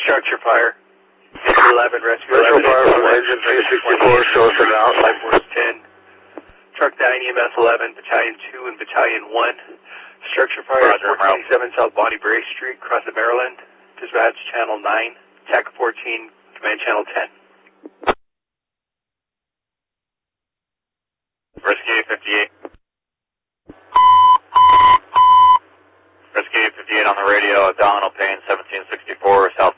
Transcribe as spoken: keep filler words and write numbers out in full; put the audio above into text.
Structure fire. eleven, rescue Visual eleven. fire from engine three sixty-four, show us it out. Life force ten. Truck nine, E M S eleven, Battalion two and Battalion one. Structure fire, Roger, four twenty-seven South Bonnie Brae Street, Crossing Maryland. Dispatch channel nine, T A C fourteen, command channel ten. Rescue fifty-eight. Rescue fifty-eight on the radio, abdominal pain, seventeen sixty-four, South